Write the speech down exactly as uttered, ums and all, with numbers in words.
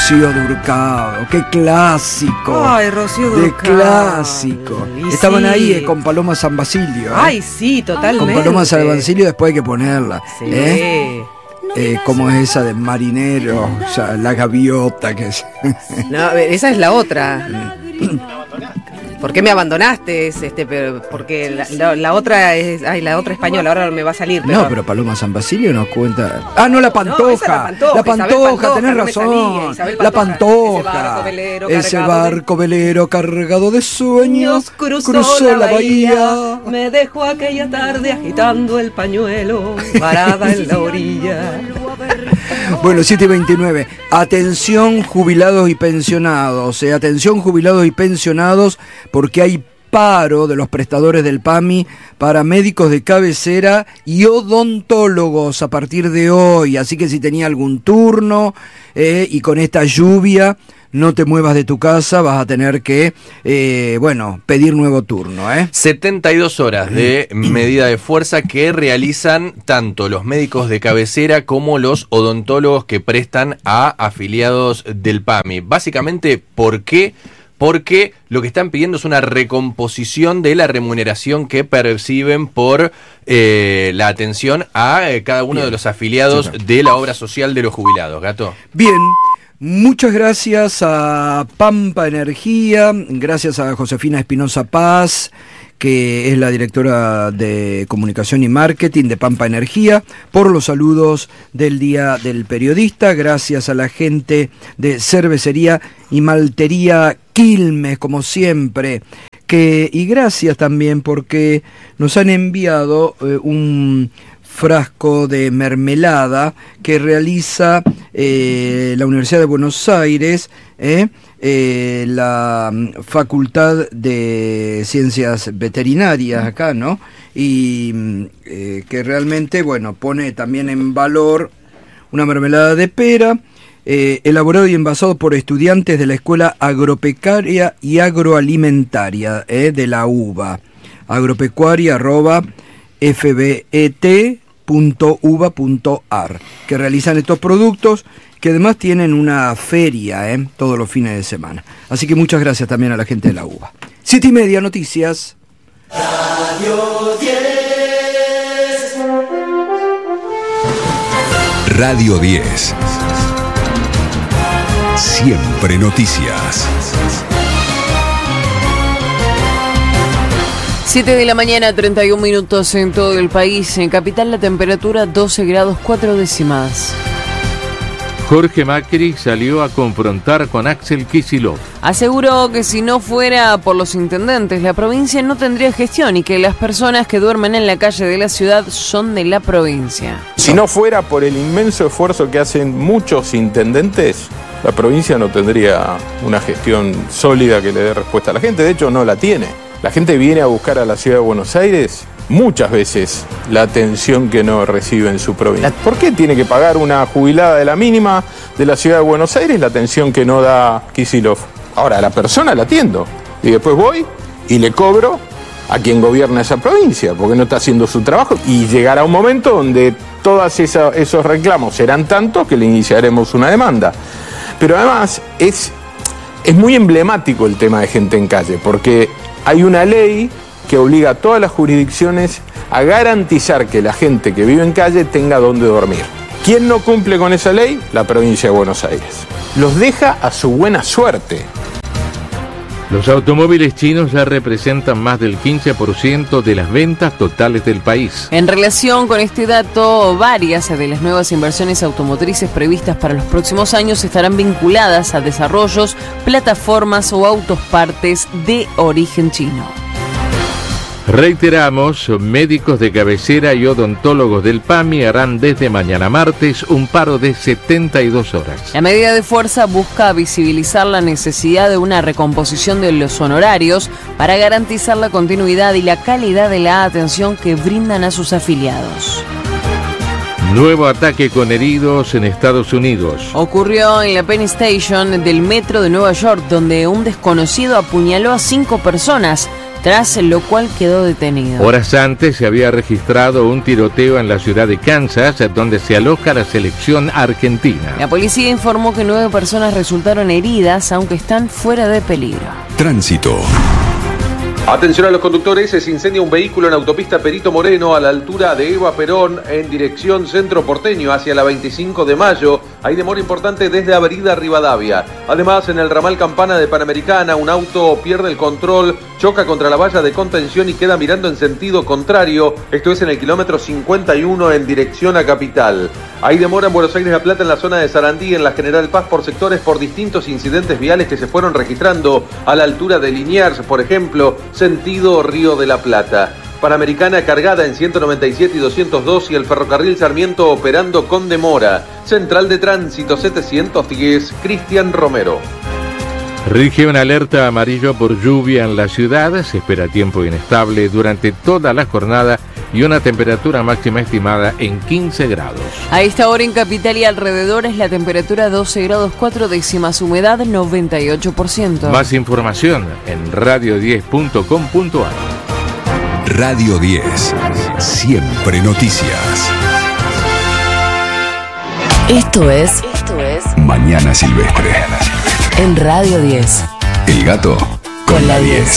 Rocío Dúrcal, qué clásico. Ay, Rocío Dúrcal. De clásico. Y Estaban sí. ahí eh, con Paloma San Basilio. ¿eh? Ay, sí, totalmente. Con Paloma San Basilio después hay que ponerla. Sí. ¿eh? Eh, como es esa de marinero, o sea, la gaviota que es. No, esa es la otra. ¿Por qué me abandonaste? Es este, pero porque la, la, la otra es, ay, la otra española, ahora me va a salir. Pero... No, pero Paloma San Basilio nos cuenta. Ah, no, la Pantoja. No, esa la Pantoja, la Pantoja, Pantoja, tenés no me razón. salía, Isabel la Pantoja. Pantoja. Ese barco velero Ese cargado barco velero cargado de sueños cruzó, cruzó la, la bahía, bahía. me dejó aquella tarde agitando el pañuelo, parada en la orilla. Bueno, siete y veintinueve. Atención jubilados y pensionados. Eh, atención jubilados y pensionados porque hay paro de los prestadores del PAMI para médicos de cabecera y odontólogos a partir de hoy. Así que si tenía algún turno eh, y con esta lluvia no te muevas de tu casa, vas a tener que, eh, bueno, pedir nuevo turno, ¿eh? setenta y dos horas de medida de fuerza que realizan tanto los médicos de cabecera como los odontólogos que prestan a afiliados del PAMI. Básicamente, ¿por qué? Porque lo que están pidiendo es una recomposición de la remuneración que perciben por eh, la atención a eh, cada uno Bien. de los afiliados sí, de la obra social de los jubilados. Gato. Bien. Muchas gracias a Pampa Energía, gracias a Josefina Espinosa Paz, que es la directora de Comunicación y Marketing de Pampa Energía, por los saludos del Día del Periodista, gracias a la gente de Cervecería y Maltería Quilmes, como siempre, que, y gracias también porque nos han enviado eh, un frasco de mermelada que realiza eh, la Universidad de Buenos Aires, eh, eh, la Facultad de Ciencias Veterinarias acá, ¿no? Y eh, que realmente, bueno, pone también en valor una mermelada de pera, eh, elaborado y envasado por estudiantes de la Escuela Agropecuaria y Agroalimentaria eh, de la UBA, agropecuaria arroba fbet punto uva punto ar, que realizan estos productos que además tienen una feria eh, todos los fines de semana. Así que muchas gracias también a la gente de la UBA. Siete y media, noticias. Radio diez. Radio diez. Siempre noticias. siete de la mañana, treinta y un minutos en todo el país. En Capital la temperatura doce grados cuatro décimas. Jorge Macri salió a confrontar con Axel Kicillof. Aseguró que si no fuera por los intendentes, la provincia no tendría gestión y que las personas que duermen en la calle de la ciudad son de la provincia. Si no fuera por el inmenso esfuerzo que hacen muchos intendentes, la provincia no tendría una gestión sólida que le dé respuesta a la gente. De hecho, no la tiene. La gente viene a buscar a la ciudad de Buenos Aires muchas veces la atención que no recibe en su provincia. ¿Por qué tiene que pagar una jubilada de la mínima de la ciudad de Buenos Aires la atención que no da Kicillof? Ahora, a la persona la atiendo y después voy y le cobro a quien gobierna esa provincia porque no está haciendo su trabajo, y llegará un momento donde todos esos reclamos serán tantos que le iniciaremos una demanda. Pero además es, es muy emblemático el tema de gente en calle, porque hay una ley que obliga a todas las jurisdicciones a garantizar que la gente que vive en calle tenga donde dormir. ¿Quién no cumple con esa ley? La provincia de Buenos Aires. Los deja a su buena suerte. Los automóviles chinos ya representan más del quince por ciento de las ventas totales del país. En relación con este dato, varias de las nuevas inversiones automotrices previstas para los próximos años estarán vinculadas a desarrollos, plataformas o autos partes de origen chino. Reiteramos, médicos de cabecera y odontólogos del PAMI harán desde mañana martes un paro de setenta y dos horas. La medida de fuerza busca visibilizar la necesidad de una recomposición de los honorarios para garantizar la continuidad y la calidad de la atención que brindan a sus afiliados. Nuevo ataque con heridos en Estados Unidos. Ocurrió en la Penn Station del metro de Nueva York, donde un desconocido apuñaló a cinco personas. tras lo cual quedó detenido. Horas antes se había registrado un tiroteo en la ciudad de Kansas, donde se aloja la selección argentina. La policía informó que nueve personas resultaron heridas, aunque están fuera de peligro. Tránsito. Atención a los conductores, se incendia un vehículo en autopista Perito Moreno a la altura de Eva Perón en dirección centro porteño hacia la veinticinco de mayo. Hay demora importante desde Avenida Rivadavia. Además, en el ramal Campana de Panamericana, un auto pierde el control, choca contra la valla de contención y queda mirando en sentido contrario. Esto es en el kilómetro cincuenta y uno en dirección a Capital. Hay demora en Buenos Aires La Plata en la zona de Sarandí, en la General Paz por sectores por distintos incidentes viales que se fueron registrando a la altura de Liniers, por ejemplo, sentido Río de la Plata. Panamericana cargada en ciento noventa y siete y doscientos dos y el ferrocarril Sarmiento operando con demora. Central de Tránsito setecientos diez, Cristian Romero. Rige una alerta amarillo por lluvia en la ciudad. Se espera tiempo inestable durante toda la jornada y una temperatura máxima estimada en quince grados. A esta hora en Capital y alrededores la temperatura doce grados cuatro décimas, humedad noventa y ocho por ciento. Más información en radio diez punto com punto ar. Radio diez. Siempre noticias. Esto es, esto es Mañana Silvestre. En Radio diez. El gato con la diez.